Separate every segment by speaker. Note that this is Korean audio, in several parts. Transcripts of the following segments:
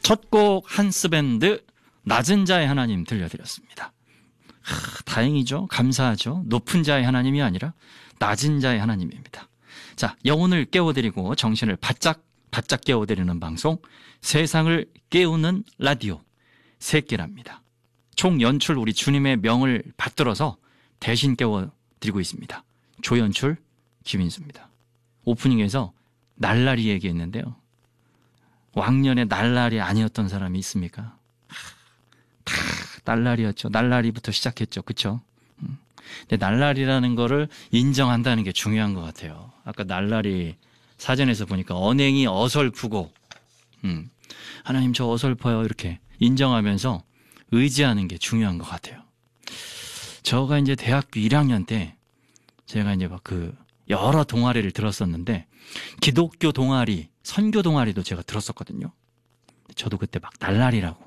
Speaker 1: 첫 곡 한스밴드 낮은 자의 하나님 들려드렸습니다. 다행이죠. 감사하죠. 높은 자의 하나님이 아니라 낮은 자의 하나님입니다. 자, 영혼을 깨워드리고 정신을 바짝 깨워드리는 방송, 세상을 깨우는 라디오 새끼랍니다. 총 연출 우리 주님의 명을 받들어서 대신 깨워드리고 있습니다. 조연출 김인수입니다. 오프닝에서 날라리 얘기했는데요. 왕년에 날라리 아니었던 사람이 있습니까? 다 날라리였죠. 날라리부터 시작했죠. 그렇죠? 근데 날라리라는 거를 인정한다는 게 중요한 것 같아요. 아까 날라리 사전에서 보니까 언행이 어설프고 하나님 저 어설퍼요 이렇게 인정하면서 의지하는 게 중요한 것 같아요. 저가 이제 대학교 1학년 때 제가 이제 막 여러 동아리를 들었었는데 기독교 동아리, 선교 동아리도 제가 들었었거든요. 저도 그때 막 날라리라고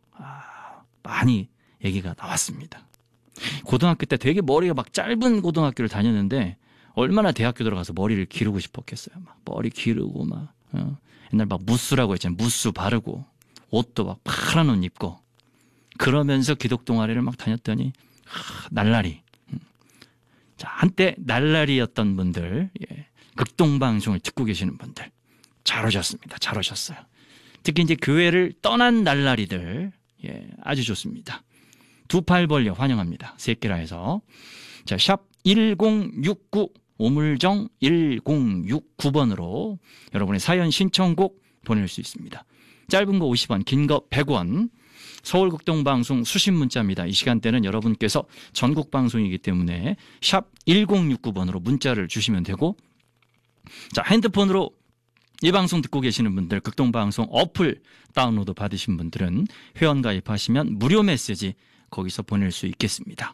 Speaker 1: 많이 얘기가 나왔습니다. 고등학교 때 되게 머리가 막 짧은 고등학교를 다녔는데 얼마나 대학교 들어가서 머리를 기르고 싶었겠어요. 막 머리 기르고 막 옛날 막 무스라고 했잖아요. 무스 바르고 옷도 막 파란 옷 입고 그러면서 기독 동아리를 막 다녔더니 날라리. 자, 한때 날라리였던 분들, 극동방송을 듣고 계시는 분들 잘 오셨습니다. 잘 오셨어요. 특히 이제 교회를 떠난 날라리들 아주 좋습니다. 두 팔 벌려 환영합니다. 새끼라에서. 자, 샵 1069 오물정 1069번으로 여러분의 사연 신청곡 보낼 수 있습니다. 짧은 거 50원, 긴 거 100원. 서울극동방송 수신 문자입니다. 이 시간대는 여러분께서 전국방송이기 때문에 샵 1069번으로 문자를 주시면 되고, 자, 핸드폰으로 이 방송 듣고 계시는 분들, 극동방송 어플 다운로드 받으신 분들은 회원 가입하시면 무료 메시지 거기서 보낼 수 있겠습니다.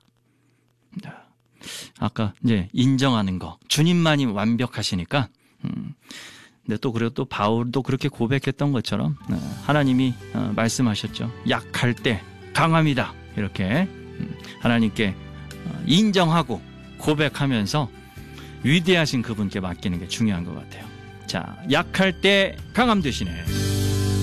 Speaker 1: 아까 이제 인정하는 거, 주님만이 완벽하시니까, 근데 그리고 또 바울도 그렇게 고백했던 것처럼 하나님이 말씀하셨죠. 약할 때 강함이다. 이렇게 하나님께 인정하고 고백하면서 위대하신 그분께 맡기는 게 중요한 것 같아요. 자, 약할 때 강함 되시네.